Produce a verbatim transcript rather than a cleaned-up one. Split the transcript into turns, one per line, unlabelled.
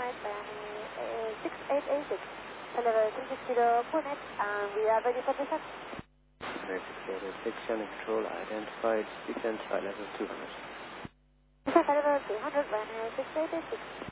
right, uh, six eight eight six. Level three six zero, Punet, and we are ready for the set.
six eight eight six, Shannon Control, identified, speak and try level two hundred.
Level two hundred, runway six eight eight six.